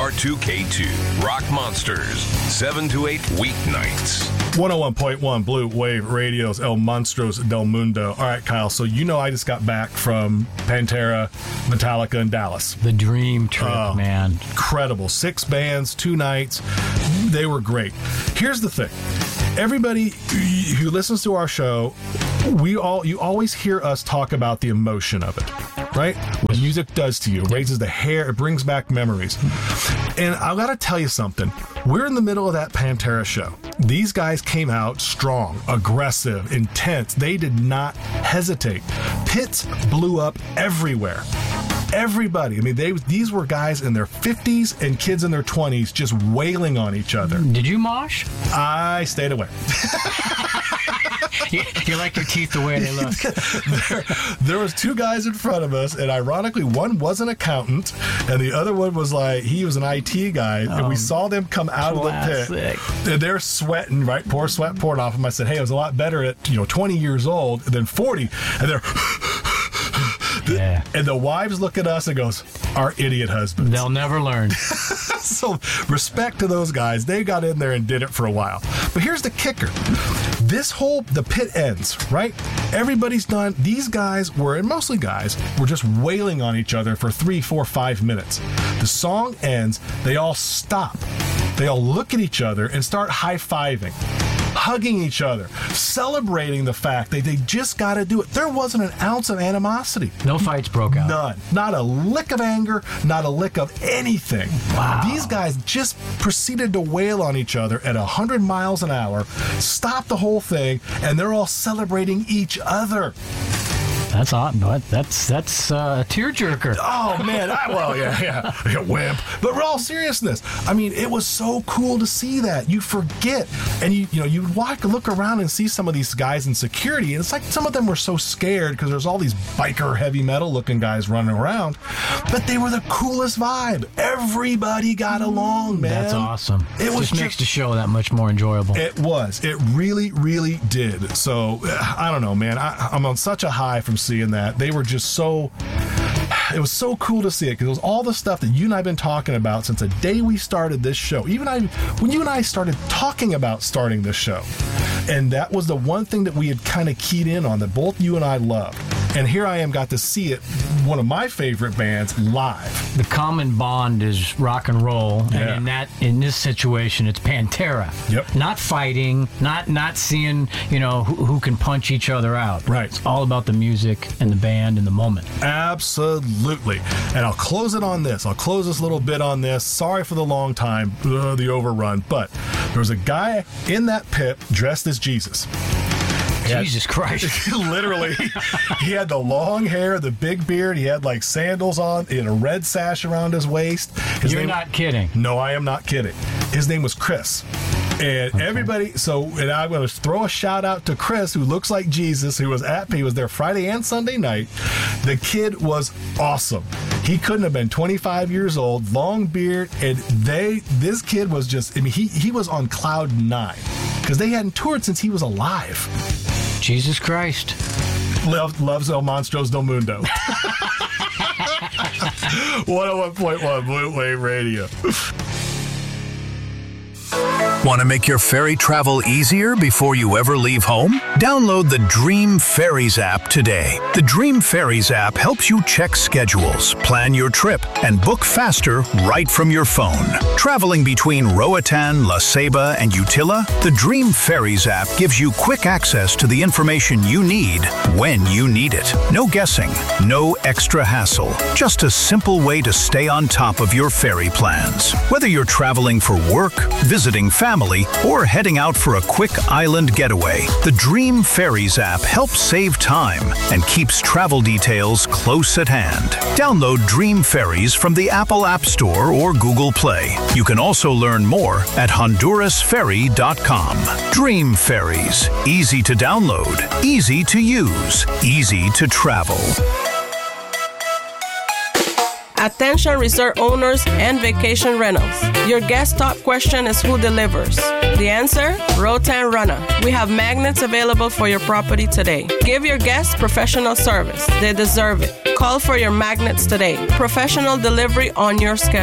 WR2K2, Rock Monsters, 7 to 8 weeknights. 101.1 Blue Wave Radio's El Monstros del Mundo. All right, Kyle, so you know I just got back from Pantera, Metallica, and Dallas. The dream trip, man. Incredible. 6 bands, 2 nights. They were great. Here's the thing. Everybody who listens to our show, you always hear us talk about the emotion of it, right? What music does to you. It raises the hair. It brings back memories. And I got to tell you something. We're in the middle of that Pantera show. These guys came out strong, aggressive, intense. They did not hesitate. Pits blew up everywhere. Everybody. I mean, these were guys in their 50s and kids in their 20s just wailing on each other. Did you mosh? I stayed away. You like your teeth the way they look. There was 2 guys in front of us, and ironically, one was an accountant, and the other one was he was an IT guy, and we saw them come out of the pit. And they're sweating, right? Poor sweat pouring off them. I said, hey, it was a lot better at 20 years old than 40, and they're... Yeah. And the wives look at us and goes, our idiot husbands. They'll never learn. So respect to those guys. They got in there and did it for a while. But here's the kicker. The pit ends, right? Everybody's done. These guys were, and mostly guys, were just wailing on each other for 3, 4, 5 minutes. The song ends. They all stop. They all look at each other and start high-fiving, hugging each other, celebrating the fact that they just got to do it. There wasn't an ounce of animosity. No fights broke out. None. Not a lick of anger, not a lick of anything. Wow. These guys just proceeded to wail on each other at 100 miles an hour, stopped the whole thing, and they're all celebrating each other. That's odd, but that's a tearjerker. Oh man, yeah, wimp. But in all seriousness, I mean, it was so cool to see that. You forget, and you look around and see some of these guys in security, and it's like some of them were so scared because there's all these biker heavy metal looking guys running around, but they were the coolest vibe. Everybody got along, man. That's awesome. It was just makes the show that much more enjoyable. It was. It really, really did. So I don't know, man. I'm on such a high from seeing that. They were just so... It was so cool to see it because it was all the stuff that you and I have been talking about since the day we started this show. When you and I started talking about starting this show. And that was the one thing that we had kind of keyed in on that both you and I loved. And here I am, got to see it, one of my favorite bands, live. The common bond is rock and roll, Yeah. and in this situation, it's Pantera. Yep. Not fighting, not seeing who can punch each other out. Right. It's all about the music and the band and the moment. Absolutely. And I'll close it on this. I'll close this little bit on this. Sorry for the long time, the overrun, but there was a guy in that pit dressed as Jesus. Jesus Christ. Literally. He had the long hair, the big beard. He had sandals on. He had a red sash around his waist. You're not kidding. No, I am not kidding. His name was Chris. And everybody, and I'm going to throw a shout out to Chris, who looks like Jesus, he was there Friday and Sunday night. The kid was awesome. He couldn't have been 25 years old, long beard, and this kid was just, he was on cloud 9 because they hadn't toured since he was alive. Jesus Christ. Loves El Monstros del Mundo. 101.1 Blue Wave Radio. Want to make your ferry travel easier before you ever leave home? Download the Dream Ferries app today. The Dream Ferries app helps you check schedules, plan your trip, and book faster right from your phone. Traveling between Roatan, La Ceiba, and Utila, the Dream Ferries app gives you quick access to the information you need when you need it. No guessing, no extra hassle. Just a simple way to stay on top of your ferry plans. Whether you're traveling for work, visiting family, or heading out for a quick island getaway, the Dream Ferries app helps save time and keeps travel details close at hand. Download Dream Ferries from the Apple App Store or Google Play. You can also learn more at HondurasFerry.com. Dream Ferries. Easy to download, easy to use, easy to travel. Attention resort owners and vacation rentals. Your guest top question is who delivers? The answer? Roatan Runner. We have magnets available for your property today. Give your guests professional service. They deserve it. Call for your magnets today. Professional delivery on your schedule.